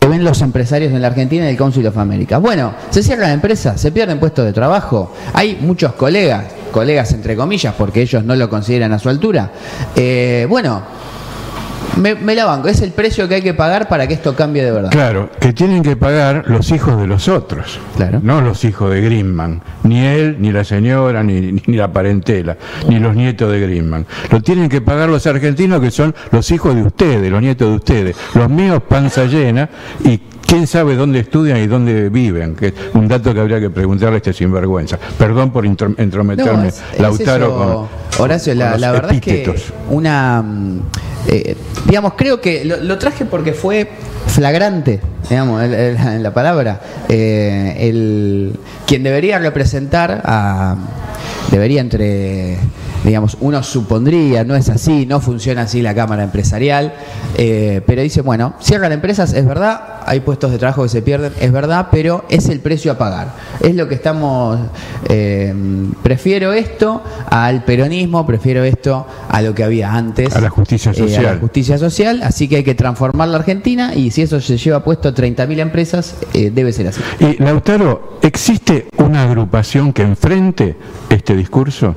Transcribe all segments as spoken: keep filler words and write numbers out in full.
que ven los empresarios en la Argentina y el Council of America. Bueno, se cierran empresas, se pierden puestos de trabajo, hay muchos colegas, colegas entre comillas, porque ellos no lo consideran a su altura. Eh, bueno, me, me la banco, es el precio que hay que pagar para que esto cambie de verdad. Claro, que tienen que pagar los hijos de los otros, claro, no los hijos de Greenman, ni él, ni la señora, ni, ni la parentela, ni los nietos de Greenman. Lo tienen que pagar los argentinos, que son los hijos de ustedes, los nietos de ustedes. Los míos, panza llena, y quién sabe dónde estudian y dónde viven, que es un dato que habría que preguntarle a este sinvergüenza. Perdón por entrometerme, no, es, Lautaro, es con, Horacio, con la, los la verdad epítetos. Es que una... Eh, digamos, creo que lo, lo traje porque fue flagrante, digamos, el, el, en la palabra. Eh, el, quien debería representar a... Debería entre... Digamos, uno supondría, no es así, no funciona así la Cámara Empresarial, eh, pero dice, bueno, cierran empresas, es verdad, hay puestos de trabajo que se pierden, es verdad, pero es el precio a pagar. Es lo que estamos, eh, prefiero esto al peronismo, prefiero esto a lo que había antes. A la justicia social. Eh, a la justicia social, así que hay que transformar la Argentina y si eso se lleva puesto treinta mil empresas, eh, debe ser así. Y Lautaro, ¿existe una agrupación que enfrente este discurso?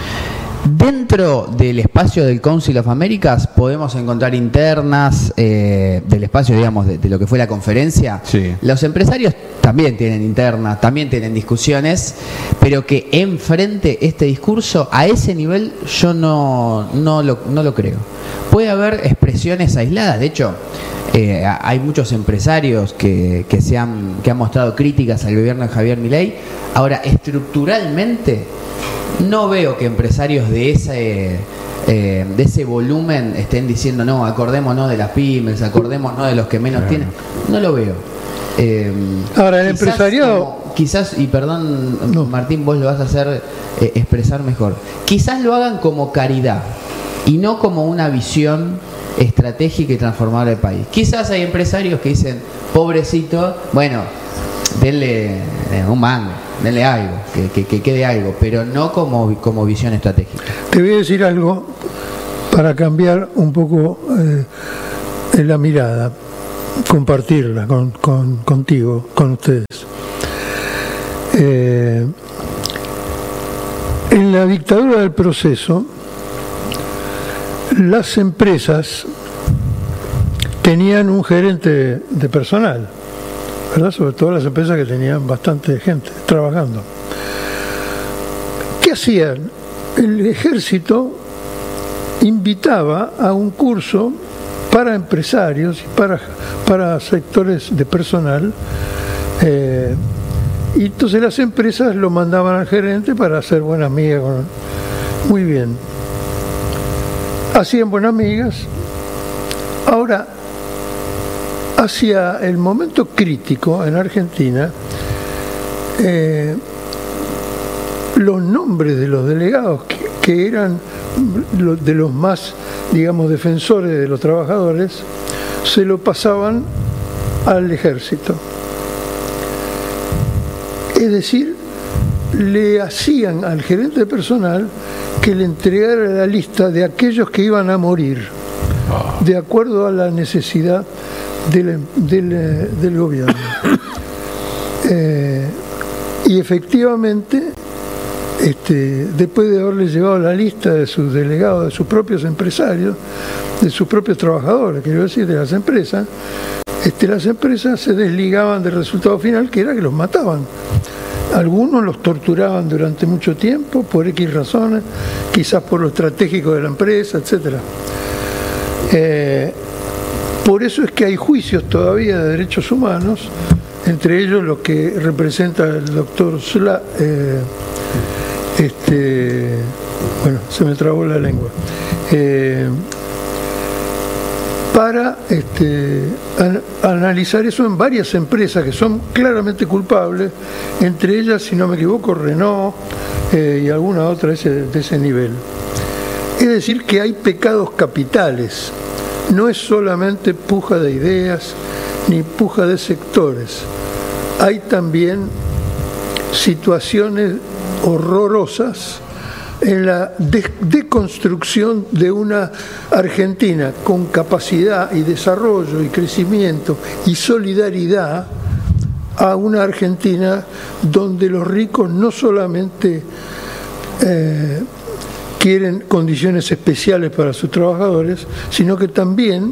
Dentro del espacio del Council of Americas podemos encontrar internas eh, del espacio, digamos, de, de lo que fue la conferencia. Sí. Los empresarios también tienen internas, también tienen discusiones, pero que enfrente este discurso a ese nivel yo no, no, lo, no lo creo. Puede haber expresiones aisladas, de hecho, eh, hay muchos empresarios que, que, se han, que han mostrado críticas al gobierno de Javier Milei. Ahora, estructuralmente, no veo que empresarios de ese, eh, de ese volumen estén diciendo, no, acordémonos de las pymes, acordémonos de los que menos claro. tienen. No lo veo. Eh, Ahora, el empresariado... Como, quizás, y perdón, no. Martín, vos lo vas a hacer eh, expresar mejor. Quizás lo hagan como caridad y no como una visión estratégica y transformadora del país. Quizás hay empresarios que dicen, pobrecito, bueno, denle eh, un mango, denle algo, que, que, que quede algo, pero no como, como visión estratégica. Te voy a decir algo para cambiar un poco eh, la mirada, compartirla con, con, contigo, con ustedes. Eh, en la dictadura del proceso, las empresas tenían un gerente de personal, ¿verdad? Sobre todo las empresas que tenían bastante gente trabajando. ¿Qué hacían? El ejército invitaba a un curso para empresarios y para, para sectores de personal, eh, y entonces las empresas lo mandaban al gerente para hacer buena amiga con... Muy bien. Hacían buenas amigas. Ahora, hacia el momento crítico en Argentina, eh, los nombres de los delegados que, que eran de los más, digamos, defensores de los trabajadores, se lo pasaban al ejército. Es decir, le hacían al gerente de personal que le entregara la lista de aquellos que iban a morir, de acuerdo a la necesidad del, del, del gobierno. Eh, y efectivamente, este, después de haberle llevado la lista de sus delegados, de sus propios empresarios, de sus propios trabajadores, quiero decir, de las empresas, este, las empresas se desligaban del resultado final, que era que los mataban. Algunos los torturaban durante mucho tiempo, por X razones, quizás por lo estratégico de la empresa, etcétera. Eh, por eso es que hay juicios todavía de derechos humanos, entre ellos lo que representa el doctor Sla, eh, este, bueno, se me trabó la lengua, eh, para este, an, analizar eso en varias empresas que son claramente culpables, entre ellas, si no me equivoco, Renault eh, y alguna otra de ese, de ese nivel. Es decir, que hay pecados capitales, no es solamente puja de ideas ni puja de sectores, hay también situaciones horrorosas en la de- deconstrucción de una Argentina con capacidad y desarrollo y crecimiento y solidaridad a una Argentina donde los ricos no solamente eh, quieren condiciones especiales para sus trabajadores, sino que también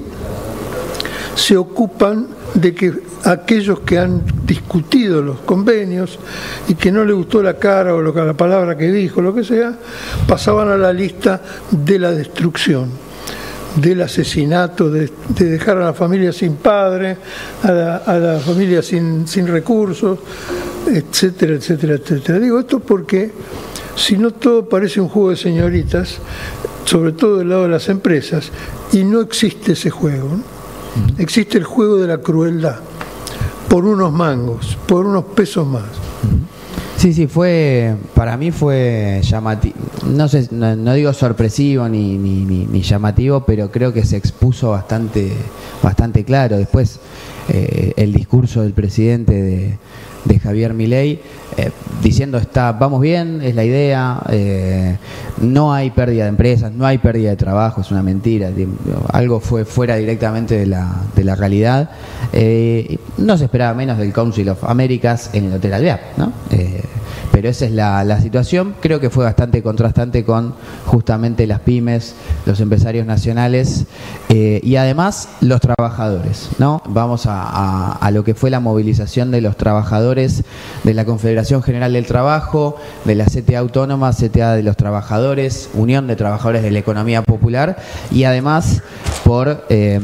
se ocupan de que aquellos que han discutido los convenios y que no les gustó la cara o lo que, la palabra que dijo, lo que sea, pasaban a la lista de la destrucción, del asesinato, de, de dejar a la familia sin padre, a la, a la familia sin, sin recursos, etcétera, etcétera, etcétera. Digo esto porque si no todo parece un juego de señoritas, sobre todo del lado de las empresas, y no existe ese juego, ¿no? Existe el juego de la crueldad, por unos mangos, por unos pesos más. Sí, sí, fue, para mí fue llamativo, no sé, no, no digo sorpresivo ni, ni, ni, ni llamativo, pero creo que se expuso bastante, bastante claro. Después eh, el discurso del presidente de, de Javier Milei, eh, diciendo está, vamos bien, es la idea, eh, no hay pérdida de empresas, no hay pérdida de trabajo, es una mentira, algo fue fuera directamente de la, de la realidad. Eh, no se esperaba menos del Council of Americas en el Hotel Alvear, ¿no? Eh, pero esa es la, la situación. Creo que fue bastante contrastante con justamente las pymes, los empresarios nacionales eh, y además los trabajadores, ¿no? Vamos a, a, a lo que fue la movilización de los trabajadores de la Confederación General del Trabajo, de la C T A Autónoma, C T A de los Trabajadores, Unión de Trabajadores de la Economía Popular, y además por eh,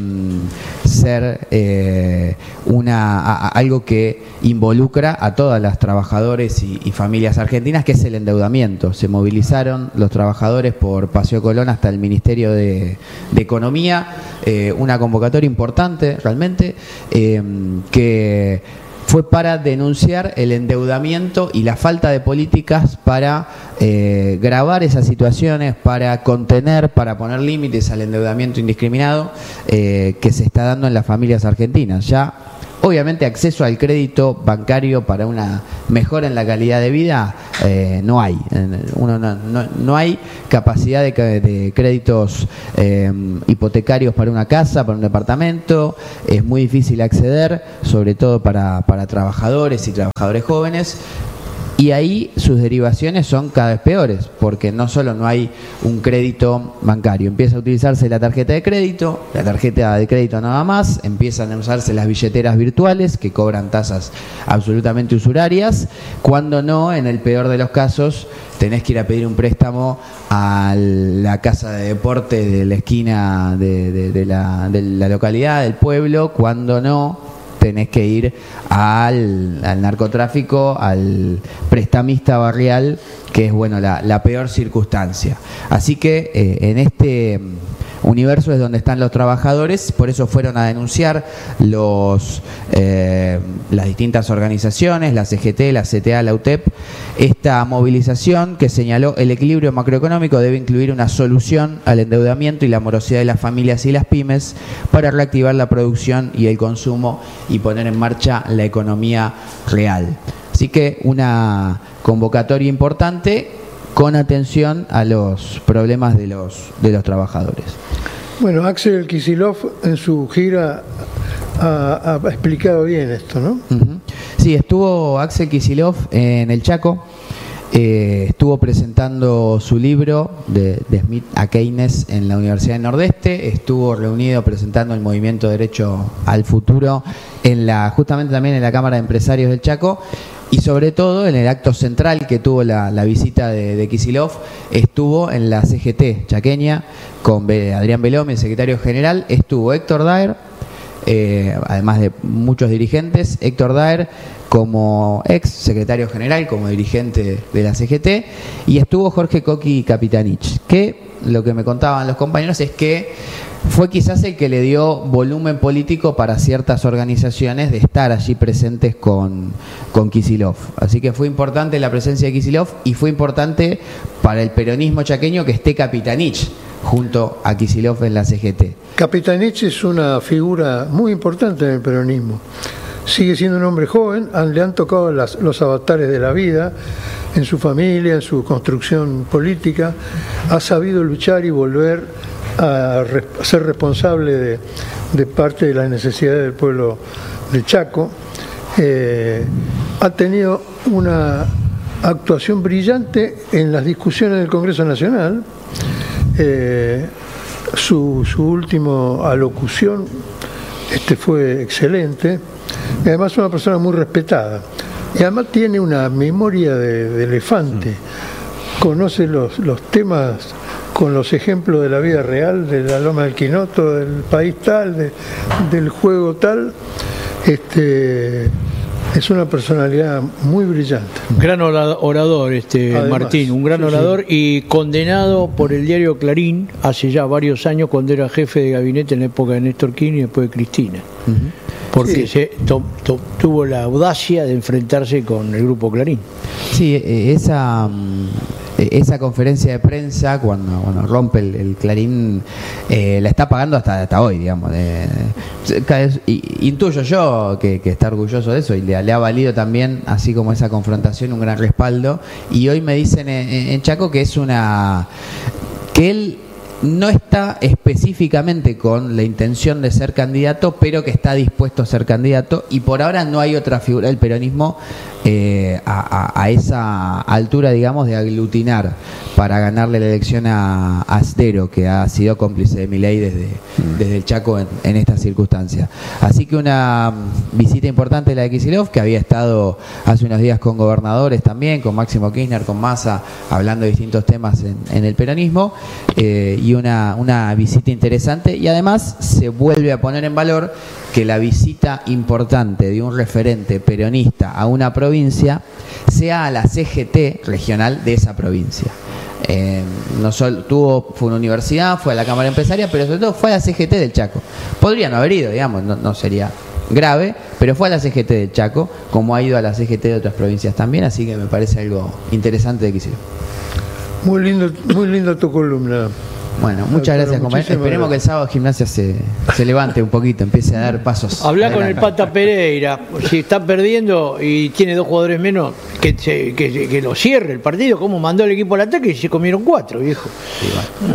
ser eh, una a, a algo que involucra a todas las trabajadores y, y familias argentinas, que es el endeudamiento. Se movilizaron los trabajadores por Paseo Colón hasta el Ministerio de, de Economía, eh, una convocatoria importante realmente, eh, que fue para denunciar el endeudamiento y la falta de políticas para eh, gravar esas situaciones, para contener, para poner límites al endeudamiento indiscriminado eh, que se está dando en las familias argentinas. Ya, obviamente, acceso al crédito bancario para una mejora en la calidad de vida eh, no hay. Uno no, no, no hay capacidad de, de créditos eh, hipotecarios para una casa, para un departamento. Es muy difícil acceder, sobre todo para, para trabajadores y trabajadores jóvenes. Y ahí sus derivaciones son cada vez peores, porque no solo no hay un crédito bancario, empieza a utilizarse la tarjeta de crédito, la tarjeta de crédito nada más, empiezan a usarse las billeteras virtuales que cobran tasas absolutamente usurarias, cuando no, en el peor de los casos, tenés que ir a pedir un préstamo a la casa de deporte de la esquina de, de, de, la, de la localidad, del pueblo, cuando no, tenés que ir al, al narcotráfico, al prestamista barrial, que es, bueno, la, la peor circunstancia. Así que eh, en este universo es donde están los trabajadores, por eso fueron a denunciar los eh, las distintas organizaciones, la C G T, la C T A, la U T E P, esta movilización que señaló el equilibrio macroeconómico debe incluir una solución al endeudamiento y la morosidad de las familias y las pymes para reactivar la producción y el consumo y poner en marcha la economía real. Así que una convocatoria importante con atención a los problemas de los de los trabajadores. Bueno, Axel Kicillof en su gira ha, ha explicado bien esto, ¿no? Uh-huh. Sí, estuvo Axel Kicillof en el Chaco, eh, estuvo presentando su libro de, de Smith a Keynes en la Universidad del Nordeste, estuvo reunido presentando el Movimiento Derecho al Futuro en la justamente también en la Cámara de Empresarios del Chaco. Y sobre todo en el acto central que tuvo la, la visita de, de Kicillof, estuvo en la C G T chaqueña con Adrián Belomi, el secretario general, estuvo Héctor Daer, eh, además de muchos dirigentes, Héctor Daer como ex secretario general, como dirigente de la C G T, y estuvo Jorge Coqui Capitanich, que lo que me contaban los compañeros es que fue quizás el que le dio volumen político para ciertas organizaciones de estar allí presentes con, con Kicillof. Así que fue importante la presencia de Kicillof y fue importante para el peronismo chaqueño que esté Capitanich junto a Kicillof en la C G T. Capitanich es una figura muy importante en el peronismo. sigue siendo un hombre joven, han, le han tocado las, los avatares de la vida, en su familia, en su construcción política, ha sabido luchar y volver a, re, a ser responsable de, de parte de las necesidades del pueblo de Chaco. Eh, ha tenido una actuación brillante en las discusiones del Congreso Nacional. Eh, su, su última alocución este, fue excelente, y además es una persona muy respetada, y además tiene una memoria de, de elefante, conoce los, los temas con los ejemplos de la vida real, de la Loma del Quinoto, del país tal, de, del juego tal. Este, es una personalidad muy brillante. Gran orador, este Además, Martín, un gran sí, orador sí. y condenado por el diario Clarín hace ya varios años cuando era jefe de gabinete en la época de Néstor Kirchner y después de Cristina. Uh-huh. Porque sí. se to, to, tuvo la audacia de enfrentarse con el grupo Clarín. Sí, esa... Esa conferencia de prensa, cuando, cuando rompe el, el Clarín, eh, la está pagando hasta, hasta hoy, digamos. De, de, intuyo yo que, que está orgulloso de eso y le, le ha valido también, así como esa confrontación, un gran respaldo. Y hoy me dicen en, en Chaco que es una... que él no está específicamente con la intención de ser candidato, pero que está dispuesto a ser candidato, y por ahora no hay otra figura del peronismo eh, a, a, a esa altura, digamos, de aglutinar para ganarle la elección a Astero, que ha sido cómplice de Milei desde, mm. desde el Chaco en, en estas circunstancias. Así que una visita importante la de Kicillof, que había estado hace unos días con gobernadores también, con Máximo Kirchner, con Massa, hablando de distintos temas en, en el peronismo, eh, y una, una visita interesante, y además se vuelve a poner en valor que la visita importante de un referente peronista a una provincia sea a la C G T regional de esa provincia. Eh, no solo tuvo, fue una universidad, fue a la Cámara Empresaria, pero sobre todo fue a la C G T del Chaco. Podría no haber ido, digamos, no, no sería grave, pero fue a la C G T del Chaco, como ha ido a la C G T de otras provincias también, así que me parece algo interesante de que hicieron. Muy lindo, muy linda tu columna. Bueno, muchas gracias, compañero. Esperemos gracias. que el sábado Gimnasia se, se levante un poquito, empiece a dar pasos. Habla con el Pata Pereira. Si está perdiendo y tiene dos jugadores menos, que, se, que, que lo cierre el partido. Como mandó el equipo al ataque y se comieron cuatro, viejo. Sí,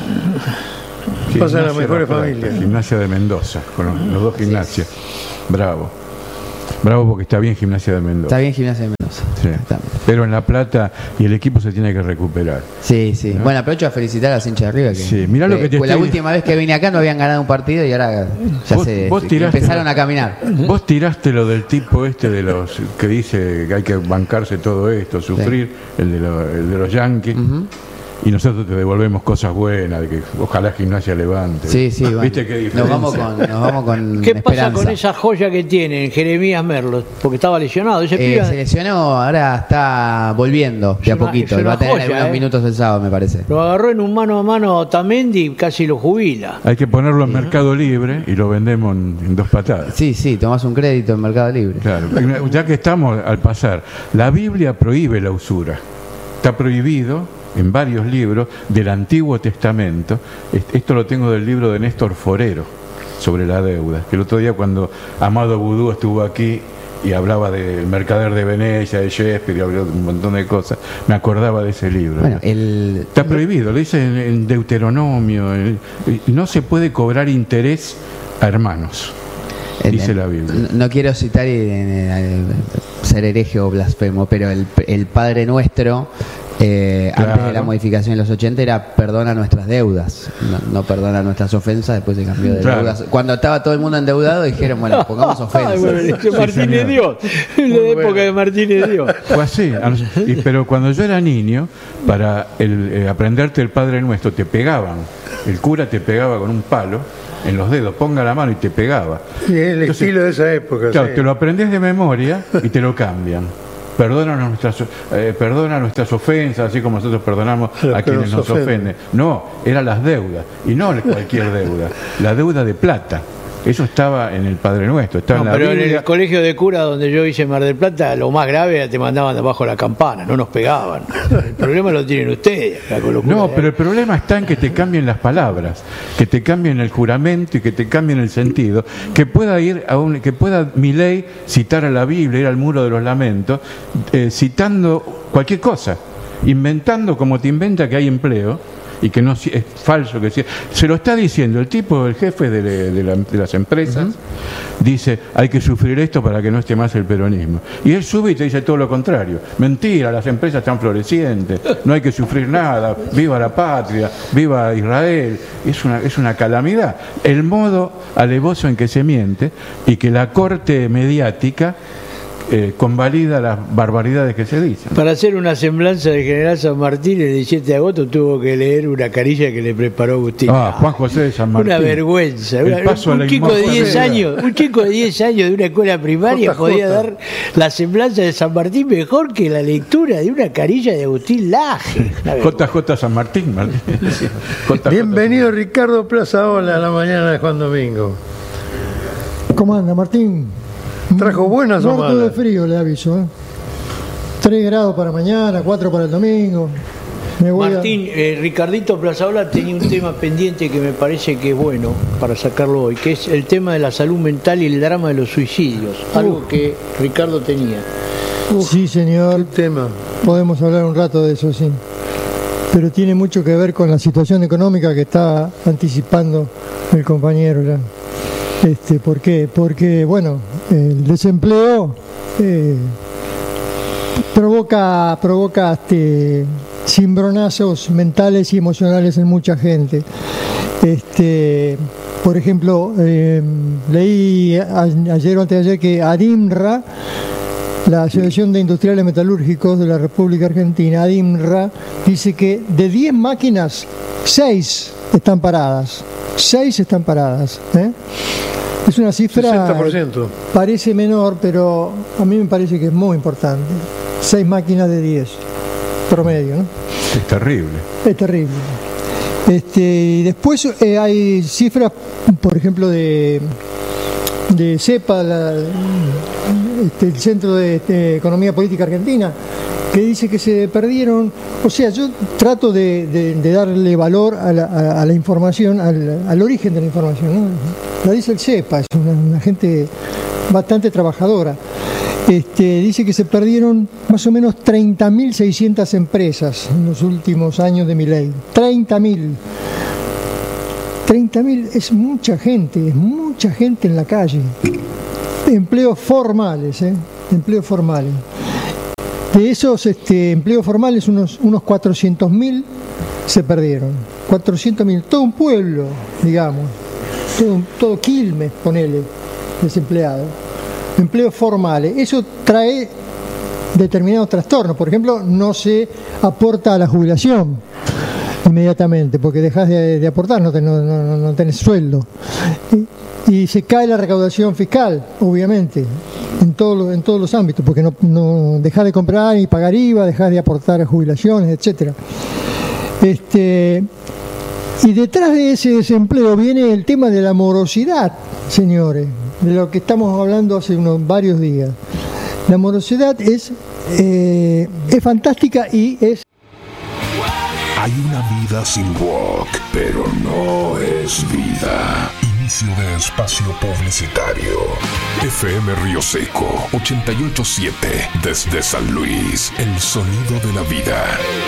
bueno. Pasa en las mejores familias. Gimnasia de Mendoza, con los, los dos Gimnasias. Sí, sí. Bravo. Bravo, porque está bien Gimnasia de Mendoza. Está bien Gimnasia de Mendoza. Sí. Pero en La Plata y el equipo se tiene que recuperar. Sí, sí. ¿No? Bueno, aprovecho a felicitar a los hinchas de River. Que, sí, mirá lo que te pues estoy... La última vez que vine acá no habían ganado un partido y ahora ya vos, se vos empezaron lo, a caminar. Vos tiraste lo del tipo este de los que dice que hay que bancarse todo esto, sufrir, sí. el, de lo, el de los Yankees. Uh-huh. Y nosotros te devolvemos cosas buenas, de que ojalá Gimnasia levante. Sí, sí, bueno. ¿Viste qué diferencia? Nos vamos con, nos vamos con ¿Qué esperanza. pasa con esa joya que tienen Jeremías Merlo? Porque estaba lesionado. Ese eh, se lesionó, ahora está volviendo de a poquito. Va a tener joya, algunos eh. minutos el sábado, me parece. Lo agarró en un mano a mano a Otamendi y casi lo jubila. Hay que ponerlo en Mercado Libre y lo vendemos en, en dos patadas. Sí, sí, tomás un crédito en Mercado Libre. Claro, ya que estamos al pasar, la Biblia prohíbe la usura. Está prohibido en varios libros del Antiguo Testamento. Esto lo tengo del libro de Néstor Forero sobre la deuda, que el otro día cuando Amado Vudú estuvo aquí y hablaba del mercader de Venecia, de Shakespeare, y habló de un montón de cosas, me acordaba de ese libro. Bueno, el... Está prohibido, lo dice en, en Deuteronomio, en, no se puede cobrar interés a hermanos, dice la Biblia. No quiero citar y, eh, ser hereje o blasfemo, pero el, el Padre Nuestro, Eh, claro. antes de la modificación en los ochenta, era perdona nuestras deudas, no, no perdona nuestras ofensas. Después se cambió de claro. deudas. Cuando estaba todo el mundo endeudado dijeron, bueno, pongamos ofensas. Ay, bueno, sí, Martínez sí, Dios, en la época bueno. de Martínez Dios. Fue así. Y, pero cuando yo era niño, para el, eh, aprenderte el Padre Nuestro, te pegaban. El cura te pegaba con un palo en los dedos, ponga la mano y te pegaba. Y el Entonces, estilo de esa época. Claro, sí. te lo aprendes de memoria y te lo cambian. Perdona nuestras, eh, perdona nuestras ofensas, así como nosotros perdonamos a quienes nos ofenden. ofenden. No, eran las deudas, y no cualquier deuda, la deuda de plata. Eso estaba en el Padre Nuestro, estaba no, en la pero Biblia. En el colegio de cura donde yo hice Mar del Plata, lo más grave era te mandaban debajo de la campana, no nos pegaban. El problema lo tienen ustedes. Acá con los curas. No, pero el problema está en que te cambien las palabras, que te cambien el juramento y que te cambien el sentido, que pueda ir a un, que pueda Milei citar a la Biblia, ir al Muro de los Lamentos, eh, citando cualquier cosa, inventando como te inventa que hay empleo. Y que no es falso que sea. Se lo está diciendo el tipo, el jefe de, de, de, la, de las empresas, uh-huh. dice, hay que sufrir esto para que no esté más el peronismo. Y él sube y te dice todo lo contrario. Mentira, las empresas están florecientes, no hay que sufrir nada, viva la patria, viva Israel. Es una, es una calamidad. El modo alevoso en que se miente y que la corte mediática Eh, convalida las barbaridades que se dicen. Para hacer una semblanza del general San Martín el diecisiete de agosto tuvo que leer una carilla que le preparó Agustín. Ah, Juan José de San Martín. Una vergüenza. Una, un chico de diez años, un chico de diez años de una escuela primaria J J. podía dar la semblanza de San Martín mejor que la lectura de una carilla de Agustín Laje. J J San Martín, Martín. J J. Bienvenido Ricardo Plazaola a la mañana de Juan Domingo. ¿Cómo anda, Martín? Trajo buenas o malas. Muerto de frío, le aviso. ¿eh? tres grados para mañana, cuatro para el domingo. Me voy Martín, a... eh, Ricardito Plazaola tenía un tema pendiente que me parece que es bueno para sacarlo hoy, que es el tema de la salud mental y el drama de los suicidios. Uf. Algo que Ricardo tenía. Uf. Sí, señor. ¿Qué tema? Podemos hablar un rato de eso, sí. Pero tiene mucho que ver con la situación económica que está anticipando el compañero ya. Este, ¿por qué? Porque, bueno, el desempleo eh, provoca, provoca este, cimbronazos mentales y emocionales en mucha gente. Este, por ejemplo, eh, leí a, ayer o antes de ayer que ADIMRA, la Asociación de Industriales Metalúrgicos de la República Argentina, ADIMRA, dice que de diez máquinas, seis están paradas. seis están paradas. ¿eh? Es una cifra, sesenta por ciento. Parece menor, pero a mí me parece que es muy importante. seis máquinas de diez, promedio, ¿no? Es terrible. Es terrible. Este, y después eh, hay cifras, por ejemplo, de, de CEPA, la, este, el Centro de, de Economía Política Argentina, que dice que se perdieron, o sea, yo trato de, de, de darle valor a la, a, a la información, al, al origen de la información, ¿no? Lo dice el CEPA, es una, una gente bastante trabajadora. Este, dice que se perdieron más o menos treinta mil seiscientas empresas en los últimos años de Milei. treinta mil. treinta mil es mucha gente, es mucha gente en la calle. Empleos formales, ¿eh? Empleos formales. De esos este, empleos formales, unos, unos cuatrocientos mil se perdieron. cuatrocientos mil, todo un pueblo, digamos. Todo, todo Quilmes, ponele, desempleado. Empleos formales. Eso trae determinados trastornos. Por ejemplo, no se aporta a la jubilación inmediatamente, porque dejas de, de aportar, no, te, no, no, no tenés sueldo. Y, y se cae la recaudación fiscal, obviamente, en, todo, en todos los ámbitos, porque no, no dejas de comprar y pagar I V A, dejas de aportar a jubilaciones, etcétera. Este, y detrás de ese desempleo viene el tema de la morosidad, señores, de lo que estamos hablando hace unos varios días. La morosidad es, eh, es fantástica y es... Hay una vida sin rock, pero no es vida. Inicio de espacio publicitario. F M Río Seco ochenta y ocho punto siete desde San Luis, el sonido de la vida.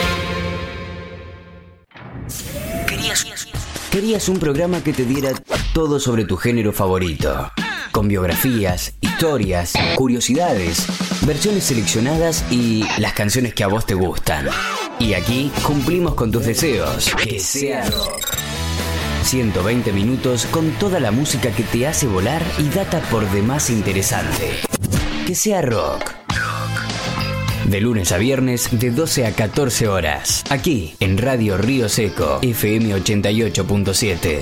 Querías, querías un programa que te diera todo sobre tu género favorito, con biografías, historias, curiosidades, versiones seleccionadas y las canciones que a vos te gustan. Y aquí cumplimos con tus deseos. Que sea rock. ciento veinte minutos con toda la música que te hace volar y data por demás interesante. Que sea rock. De lunes a viernes de doce a catorce horas. Aquí en Radio Río Seco, F M ochenta y ocho punto siete.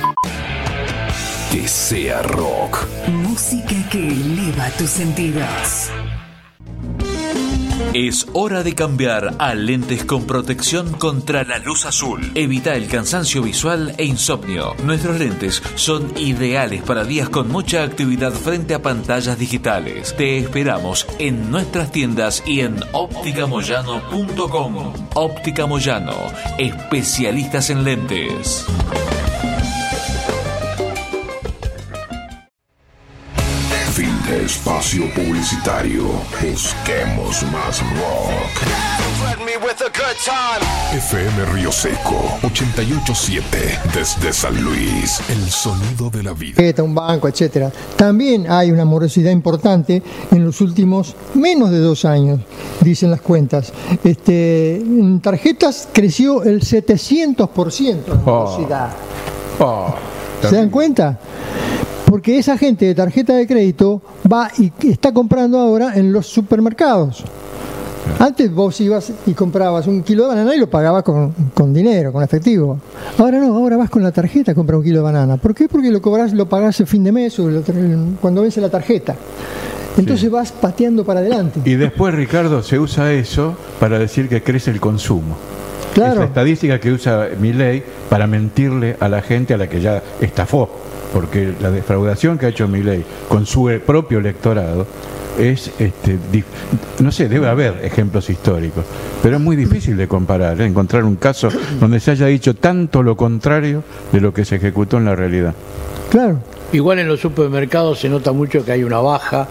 Que sea rock. Música que eleva tus sentidos. Es hora de cambiar a lentes con protección contra la luz azul. Evita el cansancio visual e insomnio. Nuestros lentes son ideales para días con mucha actividad frente a pantallas digitales. Te esperamos en nuestras tiendas y en óptica moyano punto com. Óptica Moyano, especialistas en lentes. Fin de espacio publicitario. Busquemos más rock. F M Río Seco ochenta y ocho punto siete desde San Luis, el sonido de la vida. Un banco, etcétera. También hay una morosidad importante en los últimos menos de dos años, dicen las cuentas. Este, en tarjetas creció el setecientos por ciento la morosidad. Oh. Oh. ¿Se dan cuenta? Porque esa gente de tarjeta de crédito va y está comprando ahora en los supermercados. Antes vos ibas y comprabas un kilo de banana y lo pagabas con, con dinero, con efectivo. Ahora no, ahora vas con la tarjeta a comprar un kilo de banana. ¿Por qué? Porque lo cobras, lo pagás el fin de mes o lo, cuando vence la tarjeta. Entonces sí, vas pateando para adelante. Y después, Ricardo, se usa eso para decir que crece el consumo. Claro. Es la estadística que usa Milei para mentirle a la gente a la que ya estafó. Porque la defraudación que ha hecho Milei con su propio electorado es, este, dif- no sé, debe haber ejemplos históricos, pero es muy difícil de comparar, ¿eh? Encontrar un caso donde se haya dicho tanto lo contrario de lo que se ejecutó en la realidad. Claro. Igual en los supermercados se nota mucho que hay una baja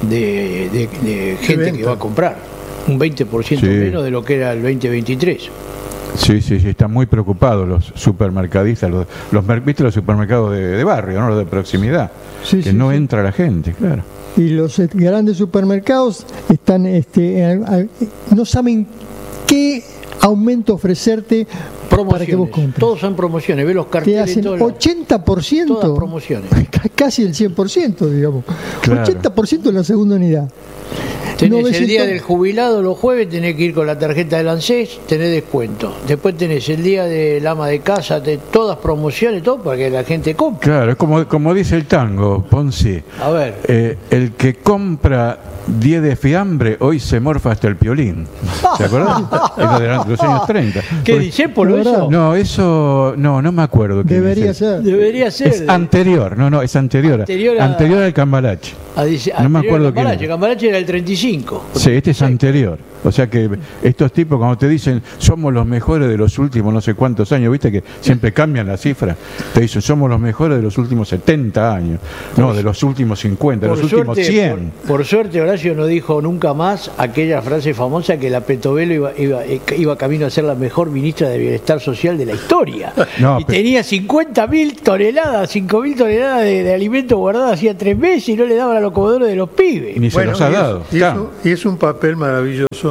de, de, de gente que va a comprar, un veinte por ciento sí. menos de lo que era el veinte veintitrés. Sí, sí, sí, están muy preocupados los supermercadistas, los, los, ¿viste los supermercados de, de barrio, ¿no? Los de proximidad, sí, que sí, no sí. entra la gente, claro. Y los grandes supermercados están, este, no saben qué aumento ofrecerte para que vos compres. Todos son promociones, ve los carteles. Te hacen todos ochenta por ciento. Todas promociones. Casi el cien por ciento, digamos. Claro. ochenta por ciento en la segunda unidad. Tenés novecientos... el día del jubilado, los jueves tenés que ir con la tarjeta del ANSES, tenés descuento. Después tenés el día del ama de casa, de todas promociones, todo para que la gente compre. Claro, es como, como dice el tango, Ponzi. A ver. Eh, el que compra diez de fiambre, hoy se morfa hasta el piolín. ¿Se acuerdan? Eso de los años treinta. ¿Qué Porque, dice por eso? No, eso, no, no me acuerdo. Debería ser. Debería ser. Es anterior, no, no, es anterior. Anterior, a, anterior al Cambalache. A, dice, no me acuerdo quién era. Cambalache era el treinta y cinco. Sí, este es anterior. O sea que estos tipos cuando te dicen somos los mejores de los últimos no sé cuántos años, viste que siempre cambian la cifra, te dicen somos los mejores de los últimos setenta años, no, de los últimos cincuenta, de los últimos cien. Por, por suerte Horacio no dijo nunca más aquella frase famosa que la Petovelo iba, iba, iba camino a ser la mejor ministra de Bienestar Social de la historia. No, y pero... tenía cincuenta mil toneladas, cinco mil toneladas de, de alimentos guardados hacía tres meses y no le daban a los comedores de los pibes. Ni bueno, se los ha dado. Y, claro. eso, y es un papel maravilloso.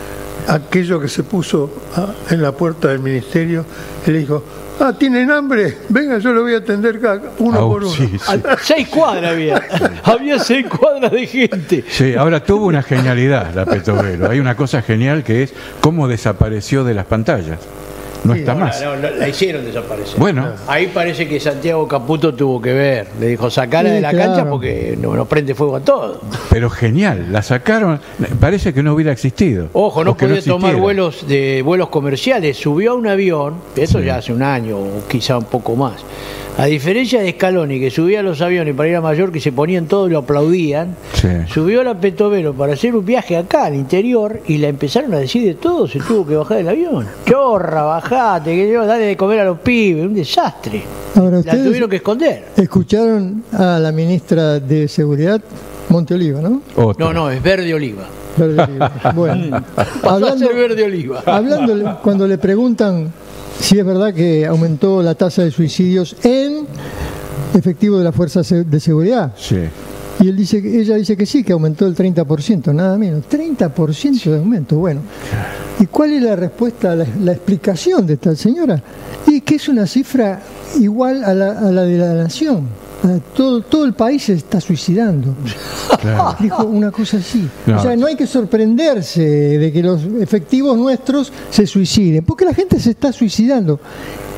Aquello que se puso en la puerta del ministerio y le dijo: ah, ¿tienen hambre? Venga, yo lo voy a atender uno oh, por uno. Sí, sí. Seis cuadras había. Había seis cuadras de gente. Sí, ahora tuvo una genialidad la Petovelo. Hay una cosa genial que es cómo desapareció de las pantallas. No sí, está no, más. No, no, la hicieron desaparecer. Bueno. Ahí parece que Santiago Caputo tuvo que ver. Le dijo, sacala sí, de la claro. cancha porque no, no prende fuego a todo. Pero genial, la sacaron. Parece que no hubiera existido. Ojo, no podía no tomar vuelos de vuelos comerciales. Subió a un avión, eso sí. ya hace un año o quizá un poco más. A diferencia de Scaloni, que subía a los aviones para ir a Mallorca y se ponían todos y lo aplaudían, sí. subió a la Petovelo para hacer un viaje acá al interior y la empezaron a decir de todo, se tuvo que bajar del avión. Chorra, bajate, que yo, dale de comer a los pibes, un desastre. Ahora, la tuvieron que esconder. Escucharon a la ministra de Seguridad, Monteoliva, ¿no? Otra. No, no, es Verde Oliva. Verde Oliva. Bueno, hablando, Verde Oliva. Hablándole, cuando le preguntan si es verdad que aumentó la tasa de suicidios en efectivo de las fuerzas de seguridad. Sí. Y él dice, ella dice que sí, que aumentó el treinta por ciento, nada menos. treinta por ciento de aumento, bueno. ¿Y cuál es la respuesta, la, la explicación de esta señora? Y que es una cifra igual a la, a la de la nación. Todo, todo el país se está suicidando. Claro. Dijo una cosa así. No. O sea, no hay que sorprenderse de que los efectivos nuestros se suiciden, porque la gente se está suicidando.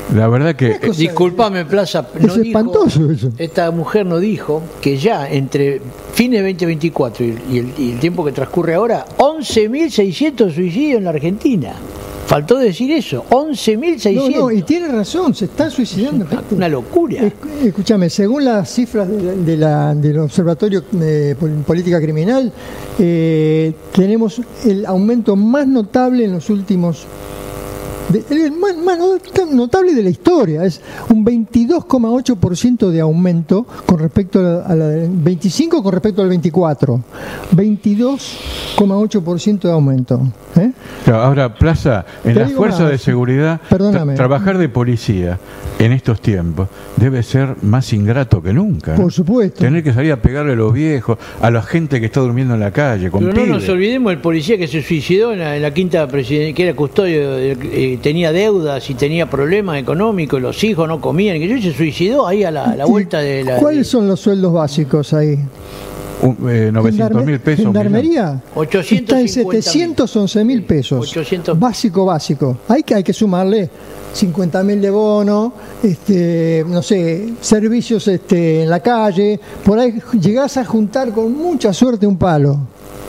La verdad que... Disculpame, Plaza, no es espantoso dijo, eso. Esta mujer nos dijo que ya entre fines de veinte veinticuatro y, y, el, y el tiempo que transcurre ahora, once mil seiscientos suicidios en la Argentina. Faltó decir eso, once mil seiscientos. No, no, y tiene razón, se están suicidando. Una, una locura. Escúchame, según las cifras de la, de la, del Observatorio de Política Criminal, eh, tenemos el aumento más notable en los últimos... De, el más, más notable de la historia, es un veintidós coma ocho por ciento de aumento con respecto a la, a la veinticinco con respecto al veinticuatro, veintidós coma ocho por ciento de aumento. ¿eh? Claro, ahora, Plaza, en las fuerzas de seguridad, tra trabajar de policía en estos tiempos debe ser más ingrato que nunca. Por supuesto. Tener que salir a pegarle a los viejos, a la gente que está durmiendo en la calle, con Pero pibes. no nos olvidemos el policía que se suicidó en la, en la quinta presidencia, que era custodio de, eh, tenía deudas y tenía problemas económicos, los hijos no comían, que se suicidó ahí a la, a la vuelta de la... ¿Cuáles de... son los sueldos básicos ahí? Un, eh, novecientos mil pesos. ¿Gendarmería? ochocientos está en setecientos once mil pesos. ochocientos. Básico, básico. Hay que, hay que sumarle cincuenta mil de bono, este, no sé, servicios este, en la calle. Por ahí llegás a juntar con mucha suerte un palo.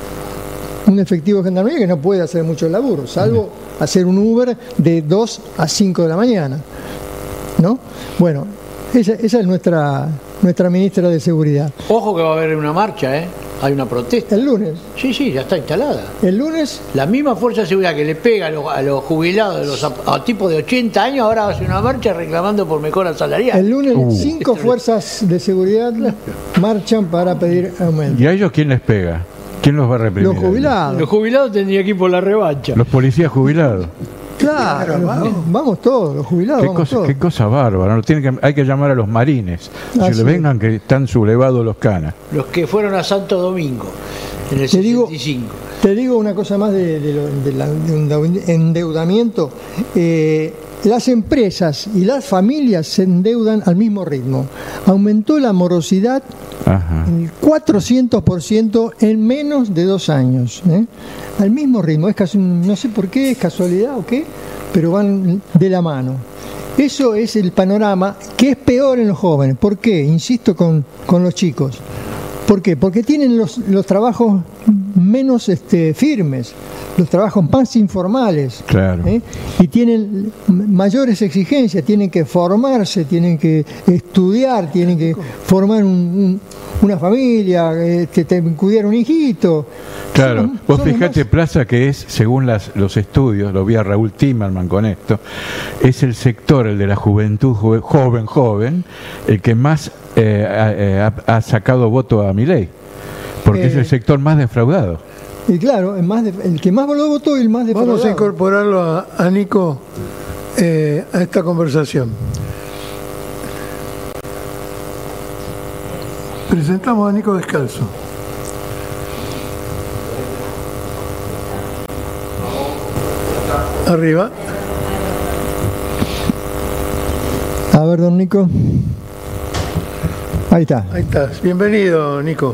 Un efectivo de gendarmería que no puede hacer mucho laburo, salvo hacer un Uber de dos a cinco de la mañana. ¿No? Bueno, esa, esa es nuestra, nuestra ministra de Seguridad. Ojo que va a haber una marcha, ¿eh? Hay una protesta. ¿El lunes? Sí, sí, ya está instalada. ¿El lunes? La misma fuerza de seguridad que le pega a los, a los jubilados, a los a, a tipos de ochenta años, ahora hace una marcha reclamando por mejora salarial. El lunes Uh. cinco fuerzas de seguridad marchan para pedir aumento. ¿Y a ellos quién les pega? ¿Quién los va a reprimir? Los jubilados. Los jubilados tendrían que ir por la revancha. Los policías jubilados. Claro, Claro, vamos. vamos. vamos todos, los jubilados, Qué vamos cosa, todos. qué cosa bárbara. No, tienen que, hay que llamar a los marines. Si Así le vengan que están sublevados los canas. Los que fueron a Santo Domingo en el Te digo- sesenta y cinco. Te digo una cosa más de, de lo- de la- de un endeudamiento. Eh, las empresas y las familias se endeudan al mismo ritmo. Aumentó la morosidad Ajá. el cuatrocientos por ciento en menos de dos años. ¿eh? Al mismo ritmo. Es casi, un- no sé por qué, es casualidad o qué, pero van de la mano. Eso es el panorama que es peor en los jóvenes. ¿Por qué? Insisto con, con los chicos. ¿Por qué? Porque tienen los, los trabajos menos este, firmes, los trabajos más informales. Claro. ¿eh? Y tienen mayores exigencias, tienen que formarse, tienen que estudiar, tienen que formar un, un, una familia, eh, que te, cuidar un hijito. Claro, Son- vos son los fijate, más- Plaza, que es, según las, los estudios, lo vi a Raúl Timerman con esto, es el sector, el de la juventud jo- joven, joven, el que más eh, ha, eh, ha- ha sacado voto a Milei, porque Eh. es el sector más defraudado. Y claro, el, más de- el que más lo votó y el más defraudado. Vamos a incorporarlo a, a Nico eh, a esta conversación. Presentamos a Nico Descalzo. Arriba. A ver, don Nico. Ahí está. Ahí estás. Bienvenido, Nico.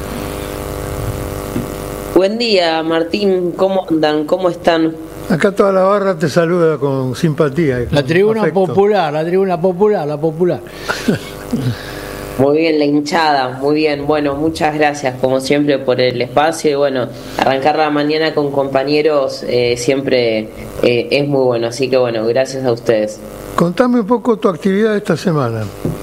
Buen día, Martín. ¿Cómo andan? ¿Cómo están? Acá toda la barra te saluda con simpatía. y La con tribuna afecto. popular, la tribuna popular, la popular. Muy bien, la hinchada, muy bien. Bueno, muchas gracias como siempre por el espacio y bueno, arrancar la mañana con compañeros eh, siempre eh, es muy bueno, así que bueno, gracias a ustedes. Contame un poco tu actividad esta semana.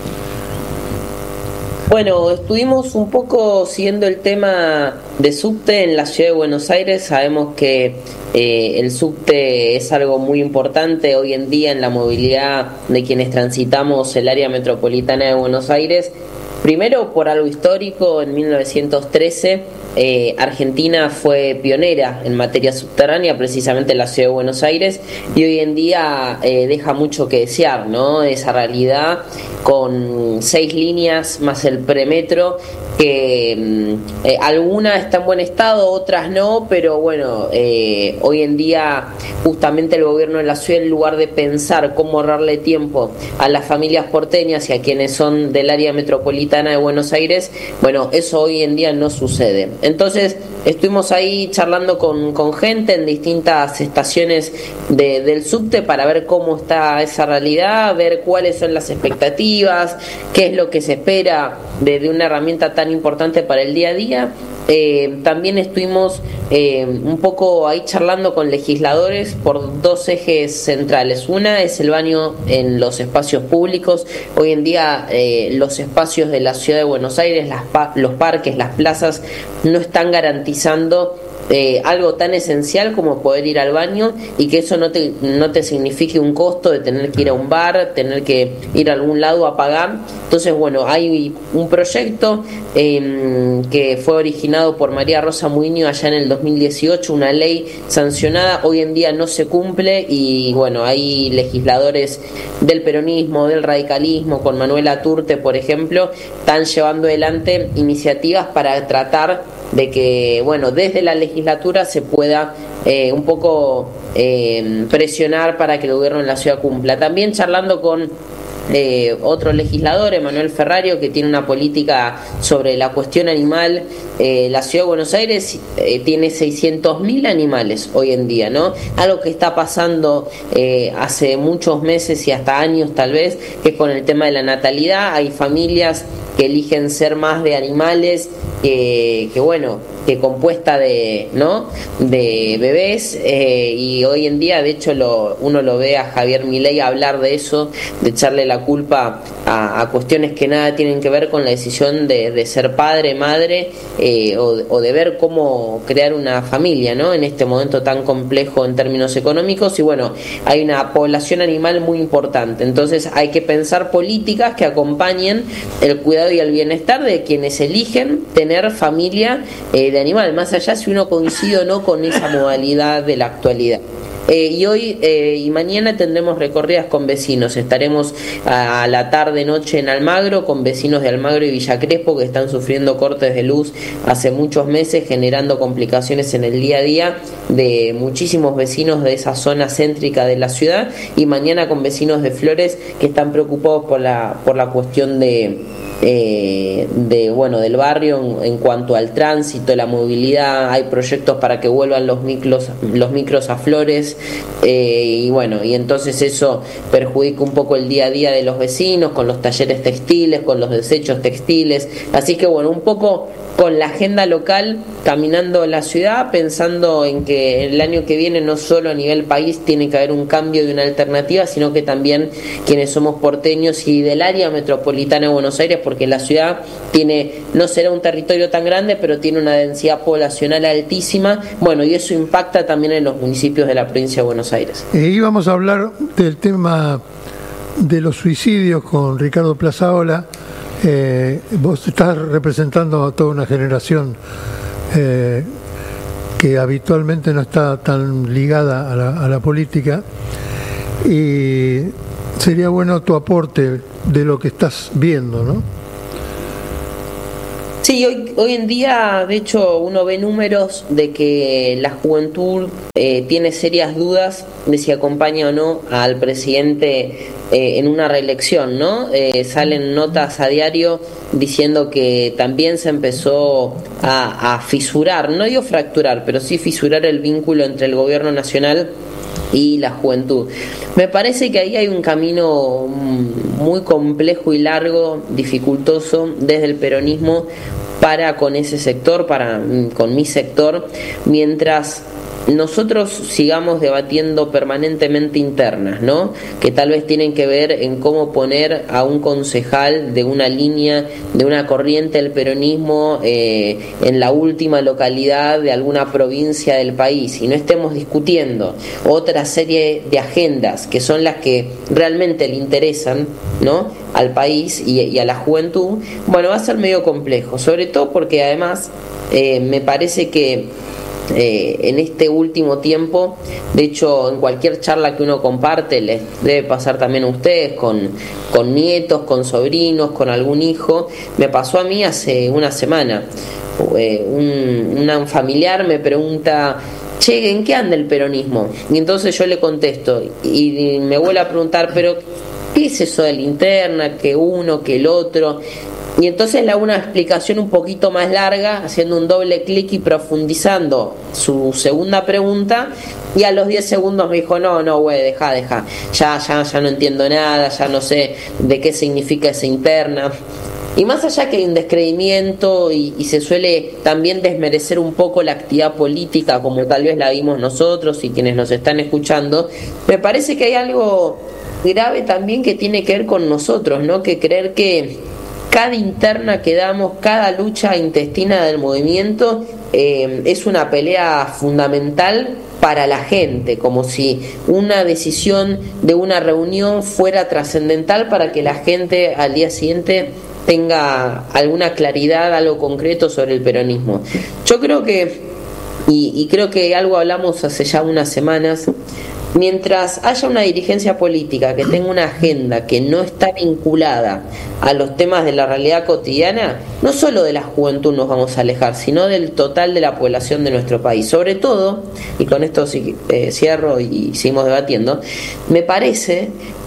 Bueno, estuvimos un poco siguiendo el tema de subte en la ciudad de Buenos Aires. Sabemos que eh, el subte es algo muy importante hoy en día en la movilidad de quienes transitamos el área metropolitana de Buenos Aires. Primero por algo histórico, en mil novecientos trece eh, Argentina fue pionera en materia subterránea, precisamente en la ciudad de Buenos Aires, y hoy en día eh, deja mucho que desear, ¿no? Esa realidad con seis líneas más el premetro que eh, alguna está en buen estado, otras no, pero bueno, eh, hoy en día justamente el gobierno de la ciudad, en lugar de pensar cómo ahorrarle tiempo a las familias porteñas y a quienes son del área metropolitana de Buenos Aires, bueno, eso hoy en día no sucede. Entonces estuvimos ahí charlando con, con gente en distintas estaciones de, del subte para ver cómo está esa realidad, ver cuáles son las expectativas, qué es lo que se espera de, de una herramienta tan importante para el día a día. Eh, también estuvimos eh, un poco ahí charlando con legisladores por dos ejes centrales. Una es el baño en los espacios públicos. Hoy en día eh, los espacios de la ciudad de Buenos Aires, las pa- los parques, las plazas, no están garantizando Eh, algo tan esencial como poder ir al baño, y que eso no te, no te signifique un costo de tener que ir a un bar, tener que ir a algún lado a pagar. Entonces, bueno, hay un proyecto eh, que fue originado por María Rosa Muiño allá en el dos mil dieciocho, una ley sancionada, hoy en día no se cumple, y bueno, hay legisladores del peronismo, del radicalismo, con Manuela Turte, por ejemplo, están llevando adelante iniciativas para tratar de que, bueno, desde la legislatura se pueda eh, un poco eh, presionar para que el gobierno de la ciudad cumpla. También charlando con eh, otro legislador, Emanuel Ferrario, que tiene una política sobre la cuestión animal. Eh, la ciudad de Buenos Aires eh, tiene seiscientos mil animales hoy en día, ¿no? Algo que está pasando eh, hace muchos meses y hasta años tal vez, que es con el tema de la natalidad. Hay familias que eligen ser más de animales que, que bueno, que compuesta de, ¿no?, de bebés, eh, y hoy en día, de hecho, lo, uno lo ve a Javier Milei hablar de eso, de echarle la culpa a, a cuestiones que nada tienen que ver con la decisión de, de ser padre, madre, eh, o, o de ver cómo crear una familia, ¿no?, en este momento tan complejo en términos económicos. Y bueno, hay una población animal muy importante, entonces hay que pensar políticas que acompañen el cuidado y el bienestar de quienes eligen tener familia eh, de animal, más allá si uno coincide o no con esa modalidad de la actualidad. Eh, y hoy eh, y mañana tendremos recorridas con vecinos. Estaremos a, a la tarde noche en Almagro con vecinos de Almagro y Villa Crespo, que están sufriendo cortes de luz hace muchos meses, generando complicaciones en el día a día de muchísimos vecinos de esa zona céntrica de la ciudad. Y mañana con vecinos de Flores, que están preocupados por la por la cuestión de Eh, de bueno del barrio en, en cuanto al tránsito, la movilidad. Hay proyectos para que vuelvan los micros los micros a Flores, eh, y bueno, y entonces eso perjudica un poco el día a día de los vecinos, con los talleres textiles, con los desechos textiles. Así que bueno, un poco con la agenda local, caminando la ciudad, pensando en que el año que viene no solo a nivel país tiene que haber un cambio de una alternativa, sino que también quienes somos porteños y del área metropolitana de Buenos Aires, porque la ciudad tiene, no será un territorio tan grande, pero tiene una densidad poblacional altísima, bueno, y eso impacta también en los municipios de la provincia de Buenos Aires. Eh, íbamos a hablar del tema de los suicidios con Ricardo Plazaola. Eh, vos estás representando a toda una generación eh, que habitualmente no está tan ligada a la, a la política, y sería bueno tu aporte de lo que estás viendo, ¿no? Sí, hoy, hoy en día, de hecho, uno ve números de que la juventud eh, tiene serias dudas de si acompaña o no al presidente eh, en una reelección, ¿no? Eh, salen notas a diario diciendo que también se empezó a, a fisurar, no digo fracturar, pero sí fisurar el vínculo entre el gobierno nacional y la juventud. Me parece que ahí hay un camino muy complejo y largo, dificultoso, desde el peronismo para con ese sector, para con mi sector, mientras nosotros sigamos debatiendo permanentemente internas, ¿no?, que tal vez tienen que ver en cómo poner a un concejal de una línea, de una corriente del peronismo eh, en la última localidad de alguna provincia del país, y no estemos discutiendo otra serie de agendas que son las que realmente le interesan, ¿no?, al país y, y a la juventud. Bueno, va a ser medio complejo, sobre todo porque además eh, me parece que eh, en este último tiempo. De hecho, en cualquier charla que uno comparte, les debe pasar también a ustedes, con, con nietos, con sobrinos, con algún hijo. Me pasó a mí hace una semana. Eh, un, un familiar me pregunta: che, ¿en qué anda el peronismo? Y entonces yo le contesto, y me vuelve a preguntar: pero ¿qué es eso de la interna? Que uno, que el otro. Y entonces le hago una explicación un poquito más larga, haciendo un doble clic y profundizando su segunda pregunta, y a los diez segundos me dijo: no, no, güey, deja, deja, ya, ya, ya no entiendo nada, ya no sé de qué significa esa interna. Y más allá que hay un descreimiento y, y se suele también desmerecer un poco la actividad política, como tal vez la vimos nosotros y quienes nos están escuchando, me parece que hay algo grave también que tiene que ver con nosotros, ¿no? Que creer que cada interna que damos, cada lucha intestina del movimiento eh, es una pelea fundamental para la gente, como si una decisión de una reunión fuera trascendental para que la gente al día siguiente tenga alguna claridad, algo concreto sobre el peronismo. Yo creo que, y, y creo que algo hablamos hace ya unas semanas, mientras haya una dirigencia política que tenga una agenda que no está vinculada a los temas de la realidad cotidiana, no solo de la juventud nos vamos a alejar, sino del total de la población de nuestro país. Sobre todo, y con esto eh, cierro y seguimos debatiendo, me parece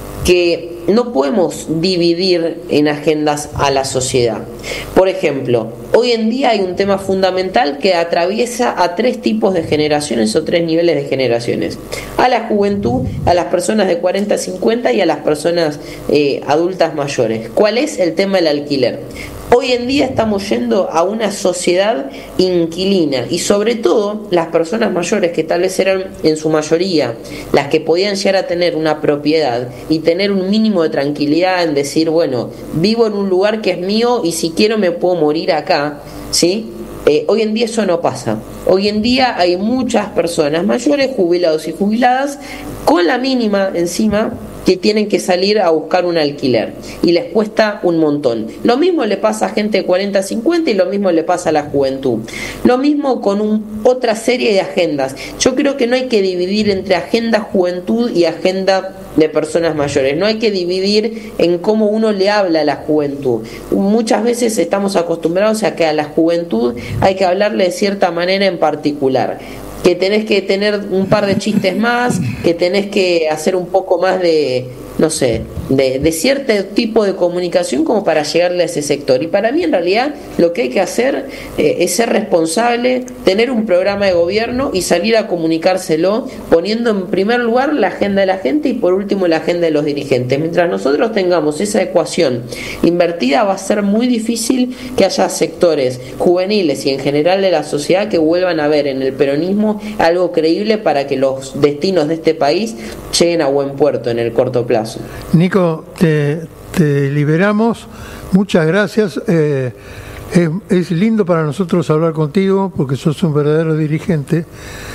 que no podemos dividir en agendas a la sociedad. Por ejemplo, hoy en día hay un tema fundamental que atraviesa a tres tipos de generaciones o tres niveles de generaciones: a la juventud, a las personas de cuarenta a cincuenta y a las personas eh, adultas mayores. ¿Cuál es el tema del alquiler? Hoy en día estamos yendo a una sociedad inquilina, y sobre todo las personas mayores, que tal vez eran en su mayoría las que podían llegar a tener una propiedad y tener un mínimo de tranquilidad en decir: bueno, vivo en un lugar que es mío y si quiero me puedo morir acá, ¿sí? Eh, hoy en día eso no pasa. Hoy en día hay muchas personas mayores, jubilados y jubiladas, con la mínima encima, que tienen que salir a buscar un alquiler y les cuesta un montón. Lo mismo le pasa a gente de cuarenta a cincuenta y lo mismo le pasa a la juventud. Lo mismo con un, otra serie de agendas. Yo creo que no hay que dividir entre agenda juventud y agenda de personas mayores. No hay que dividir en cómo uno le habla a la juventud. Muchas veces estamos acostumbrados a que a la juventud hay que hablarle de cierta manera en particular, que tenés que tener un par de chistes más, que tenés que hacer un poco más de, no sé, de, de cierto tipo de comunicación como para llegarle a ese sector. Y para mí, en realidad, lo que hay que hacer eh, es ser responsable, tener un programa de gobierno y salir a comunicárselo, poniendo en primer lugar la agenda de la gente y por último la agenda de los dirigentes. Mientras nosotros tengamos esa ecuación invertida, va a ser muy difícil que haya sectores juveniles y en general de la sociedad que vuelvan a ver en el peronismo algo creíble para que los destinos de este país lleguen a buen puerto en el corto plazo. Nico, te, te liberamos. Muchas gracias. Eh, es, es lindo para nosotros hablar contigo porque sos un verdadero dirigente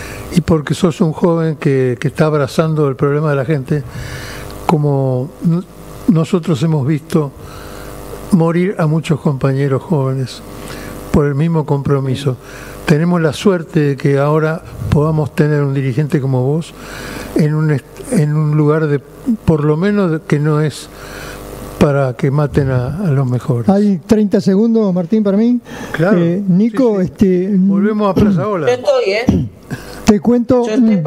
y porque sos un joven que, que está abrazando el problema de la gente, como nosotros hemos visto morir a muchos compañeros jóvenes por el mismo compromiso. Tenemos la suerte de que ahora podamos tener un dirigente como vos en un, en un lugar de, por lo menos, que no es para que maten a, a los mejores. Hay treinta segundos, Martín, para mí. Claro. Eh, Nico, sí, sí. este volvemos a Plaza Ola. Yo estoy, ¿eh? Te cuento. Yo estoy